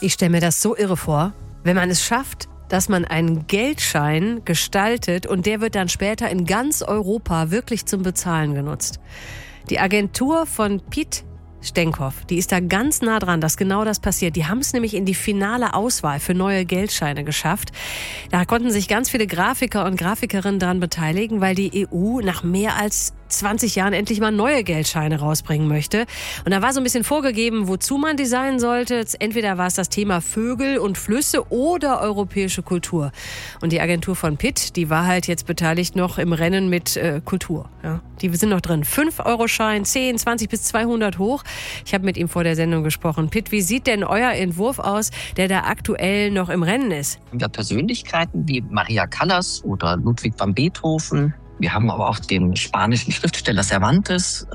Ich stelle mir das so irre vor, wenn man es schafft, dass man einen Geldschein gestaltet und der wird dann später in ganz Europa wirklich zum Bezahlen genutzt. Die Agentur von Piet Stenkov, die ist da ganz nah dran, dass genau das passiert. Die haben es nämlich in die finale Auswahl für neue Geldscheine geschafft. Da konnten sich ganz viele Grafiker und Grafikerinnen daran beteiligen, weil die EU nach mehr als 20 Jahren endlich mal neue Geldscheine rausbringen möchte. Und da war so ein bisschen vorgegeben, wozu man designen sollte. Entweder war es das Thema Vögel und Flüsse oder europäische Kultur. Und die Agentur von Pitt, die war halt jetzt beteiligt noch im Rennen mit Kultur. Ja, die sind noch drin. 5-Euro-Schein, 10, 20 bis 200 hoch. Ich habe mit ihm vor der Sendung gesprochen. Pitt, wie sieht denn euer Entwurf aus, der da aktuell noch im Rennen ist? Wir haben Persönlichkeiten wie Maria Callas oder Ludwig van Beethoven. Wir haben aber auch den spanischen Schriftsteller Cervantes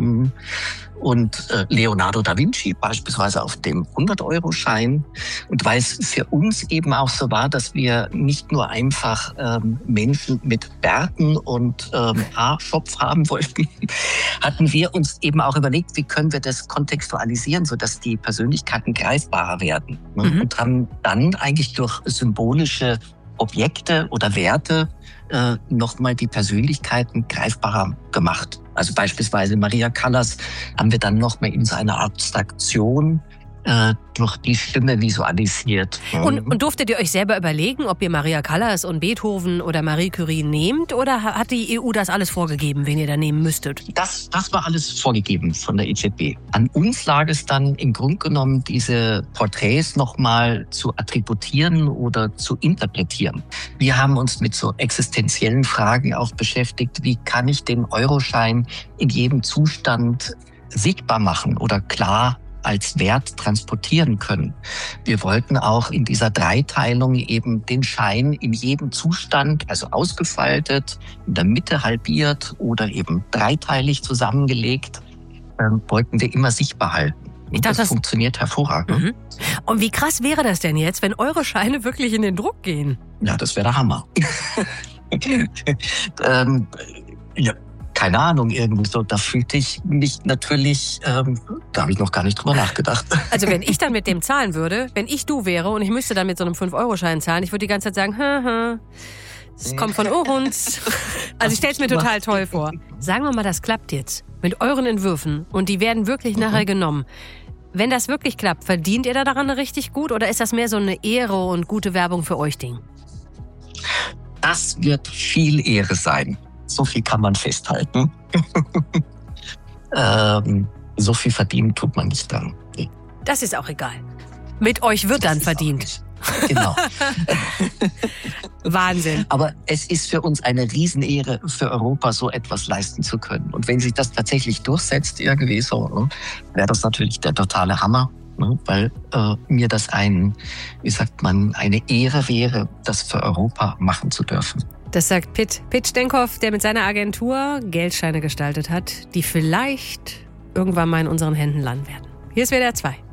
und Leonardo da Vinci beispielsweise auf dem 100-Euro-Schein. Und weil es für uns eben auch so war, dass wir nicht nur einfach Menschen mit Bärten und Haarschopf haben wollten, hatten wir uns eben auch überlegt, wie können wir das kontextualisieren, sodass die Persönlichkeiten greifbarer werden. Ne? Und haben dann eigentlich durch symbolische Objekte oder Werte nochmal die Persönlichkeiten greifbarer gemacht. Also beispielsweise Maria Callas haben wir dann nochmal in seiner Abstraktion durch die Stimme visualisiert. Und durftet ihr euch selber überlegen, ob ihr Maria Callas und Beethoven oder Marie Curie nehmt? Oder hat die EU das alles vorgegeben, wen ihr da nehmen müsstet? Das war alles vorgegeben von der EZB. An uns lag es dann im Grunde genommen, diese Porträts nochmal zu attributieren oder zu interpretieren. Wir haben uns mit so existenziellen Fragen auch beschäftigt. Wie kann ich den Euroschein in jedem Zustand sichtbar machen oder klar als Wert transportieren können. Wir wollten auch in dieser Dreiteilung eben den Schein in jedem Zustand, also ausgefaltet, in der Mitte halbiert oder eben dreiteilig zusammengelegt, wollten wir immer sichtbar halten. Und das funktioniert hervorragend. Und wie krass wäre das denn jetzt, wenn eure Scheine wirklich in den Druck gehen? Ja, das wäre der Hammer. Ja. Keine Ahnung, irgendwie so, da fühlte ich mich natürlich, da habe ich noch gar nicht drüber nachgedacht. Also wenn ich dann mit dem zahlen würde, wenn ich du wäre und ich müsste dann mit so einem 5-Euro-Schein zahlen, ich würde die ganze Zeit sagen, das kommt von uns. Also ich stelle es mir total toll vor. Sagen wir mal, das klappt jetzt mit euren Entwürfen und die werden wirklich nachher genommen. Wenn das wirklich klappt, verdient ihr da daran richtig gut oder ist das mehr so eine Ehre und gute Werbung für euch Ding? Das wird viel Ehre sein. So viel kann man festhalten. So viel verdienen tut man nicht dann. Nee. Das ist auch egal. Mit euch wird dann verdient. Genau. Wahnsinn. Aber es ist für uns eine Riesenehre, für Europa so etwas leisten zu können. Und wenn sich das tatsächlich durchsetzt, irgendwie so, ne, wäre das natürlich der totale Hammer. Ne, weil mir das eine Ehre wäre, das für Europa machen zu dürfen. Das sagt Piet Stenkov, der mit seiner Agentur Geldscheine gestaltet hat, die vielleicht irgendwann mal in unseren Händen landen werden. Hier ist WDR 2.